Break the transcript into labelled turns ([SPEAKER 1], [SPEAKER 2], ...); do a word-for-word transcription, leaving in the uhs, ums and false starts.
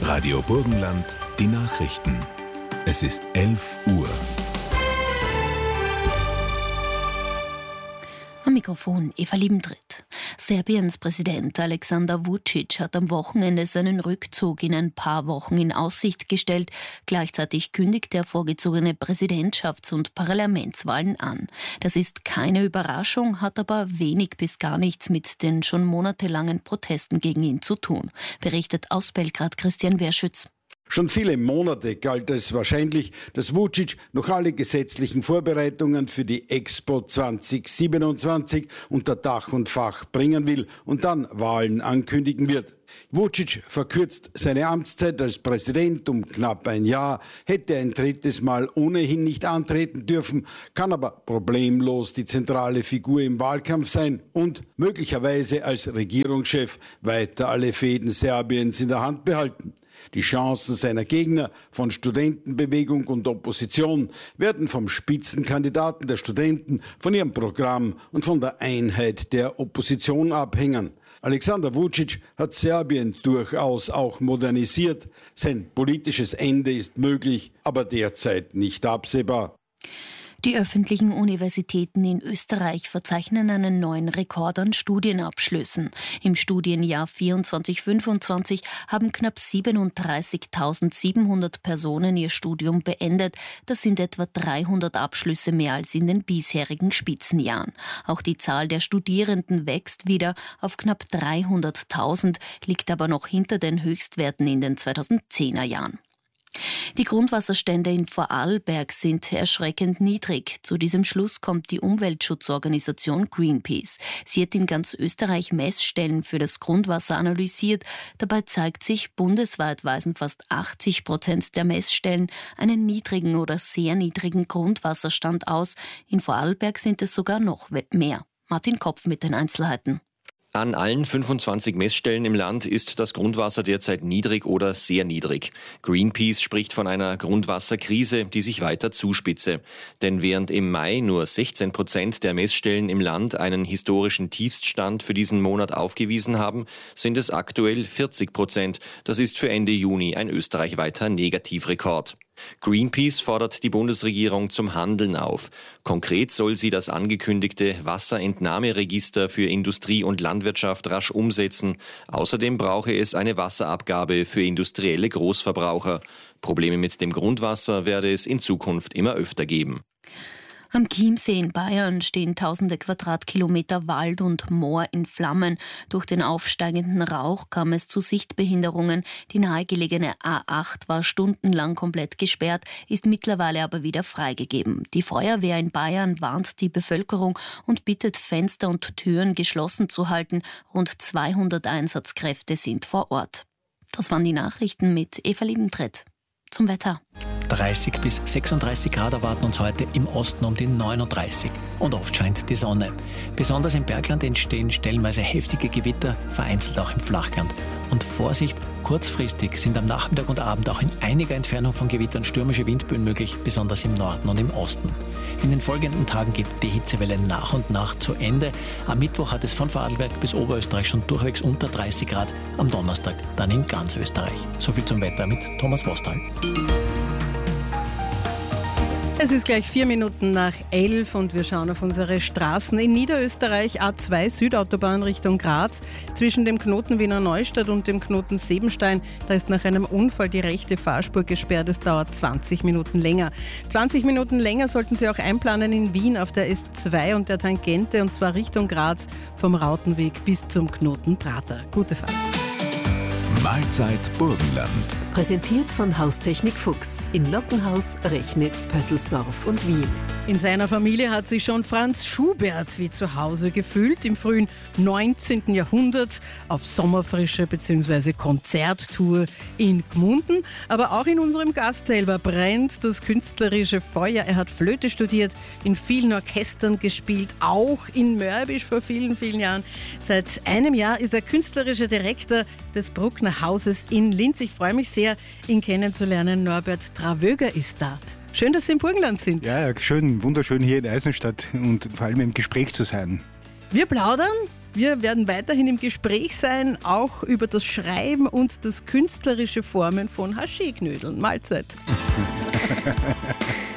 [SPEAKER 1] Radio Burgenland, die Nachrichten. Es ist elf Uhr.
[SPEAKER 2] Am Mikrofon Eva Liebentritt. Serbiens Präsident Alexander Vučić hat am Wochenende seinen Rückzug in ein paar Wochen in Aussicht gestellt. Gleichzeitig kündigt er vorgezogene Präsidentschafts- und Parlamentswahlen an. Das ist keine Überraschung, hat aber wenig bis gar nichts mit den schon monatelangen Protesten gegen ihn zu tun, berichtet aus Belgrad Christian Werschütz.
[SPEAKER 3] Schon viele Monate galt es wahrscheinlich, dass Vučić noch alle gesetzlichen Vorbereitungen für die Expo zwanzig siebenundzwanzig unter Dach und Fach bringen will und dann Wahlen ankündigen wird. Vučić verkürzt seine Amtszeit als Präsident um knapp ein Jahr, hätte ein drittes Mal ohnehin nicht antreten dürfen, kann aber problemlos die zentrale Figur im Wahlkampf sein und möglicherweise als Regierungschef weiter alle Fäden Serbiens in der Hand behalten. Die Chancen seiner Gegner von Studentenbewegung und Opposition werden vom Spitzenkandidaten der Studenten, von ihrem Programm und von der Einheit der Opposition abhängen. Alexander Vučić hat Serbien durchaus auch modernisiert. Sein politisches Ende ist möglich, aber derzeit nicht absehbar.
[SPEAKER 2] Die öffentlichen Universitäten in Österreich verzeichnen einen neuen Rekord an Studienabschlüssen. Im Studienjahr vierundzwanzig fünfundzwanzig haben knapp siebenunddreißigtausendsiebenhundert Personen ihr Studium beendet. Das sind etwa dreihundert Abschlüsse mehr als in den bisherigen Spitzenjahren. Auch die Zahl der Studierenden wächst wieder auf knapp dreihunderttausend, liegt aber noch hinter den Höchstwerten in den zweitausendzehner Jahren. Die Grundwasserstände in Vorarlberg sind erschreckend niedrig. Zu diesem Schluss kommt die Umweltschutzorganisation Greenpeace. Sie hat in ganz Österreich Messstellen für das Grundwasser analysiert. Dabei zeigt sich, bundesweit weisen fast achtzig Prozent der Messstellen einen niedrigen oder sehr niedrigen Grundwasserstand aus. In Vorarlberg sind es sogar noch mehr. Martin Kopf mit den Einzelheiten.
[SPEAKER 4] An allen fünfundzwanzig Messstellen im Land ist das Grundwasser derzeit niedrig oder sehr niedrig. Greenpeace spricht von einer Grundwasserkrise, die sich weiter zuspitze. Denn während im Mai nur sechzehn Prozent der Messstellen im Land einen historischen Tiefststand für diesen Monat aufgewiesen haben, sind es aktuell vierzig Prozent. Das ist für Ende Juni ein österreichweiter Negativrekord. Greenpeace fordert die Bundesregierung zum Handeln auf. Konkret soll sie das angekündigte Wasserentnahmeregister für Industrie und Landwirtschaft rasch umsetzen. Außerdem brauche es eine Wasserabgabe für industrielle Großverbraucher. Probleme mit dem Grundwasser werde es in Zukunft immer öfter geben.
[SPEAKER 2] Am Chiemsee in Bayern stehen tausende Quadratkilometer Wald und Moor in Flammen. Durch den aufsteigenden Rauch kam es zu Sichtbehinderungen. Die nahegelegene A acht war stundenlang komplett gesperrt, ist mittlerweile aber wieder freigegeben. Die Feuerwehr in Bayern warnt die Bevölkerung und bittet, Fenster und Türen geschlossen zu halten. Rund zweihundert Einsatzkräfte sind vor Ort. Das waren die Nachrichten mit Eva Liebentritt. Zum Wetter.
[SPEAKER 5] dreißig bis sechsunddreißig Grad erwarten uns heute, im Osten um die neununddreißig. Und oft scheint die Sonne. Besonders im Bergland entstehen stellenweise heftige Gewitter, vereinzelt auch im Flachland. Und Vorsicht, kurzfristig sind am Nachmittag und Abend auch in einiger Entfernung von Gewittern stürmische Windböen möglich, besonders im Norden und im Osten. In den folgenden Tagen geht die Hitzewelle nach und nach zu Ende. Am Mittwoch hat es von Vorarlberg bis Oberösterreich schon durchwegs unter dreißig Grad, am Donnerstag dann in ganz Österreich. Soviel zum Wetter mit Thomas Vostal.
[SPEAKER 6] Es ist gleich vier Minuten nach elf und wir schauen auf unsere Straßen. In Niederösterreich A zwei Südautobahn Richtung Graz. Zwischen dem Knoten Wiener Neustadt und dem Knoten Sebenstein, da ist nach einem Unfall die rechte Fahrspur gesperrt. Es dauert zwanzig Minuten länger. zwanzig Minuten länger sollten Sie auch einplanen in Wien auf der S zwei und der Tangente, und zwar Richtung Graz vom Rautenweg bis zum Knoten Prater. Gute Fahrt.
[SPEAKER 1] Mahlzeit Burgenland.
[SPEAKER 7] Präsentiert von Haustechnik Fuchs in Lockenhaus, Rechnitz, Pöttelsdorf und Wien.
[SPEAKER 6] In seiner Familie hat sich schon Franz Schubert wie zu Hause gefühlt im frühen neunzehnten Jahrhundert auf Sommerfrische bzw. Konzerttour in Gmunden. Aber auch in unserem Gast selber brennt das künstlerische Feuer. Er hat Flöte studiert, in vielen Orchestern gespielt, auch in Mörbisch vor vielen, vielen Jahren. Seit einem Jahr ist er künstlerischer Direktor des Bruckner Hauses in Linz. Ich freue mich sehr, ihn kennenzulernen. Norbert Travöger ist da. Schön, dass Sie im Burgenland sind.
[SPEAKER 8] Ja, schön, wunderschön hier in Eisenstadt und vor allem im Gespräch zu sein.
[SPEAKER 6] Wir plaudern Wir werden weiterhin im Gespräch sein, auch über das Schreiben und das künstlerische Formen von Haschee-Knödeln. Mahlzeit.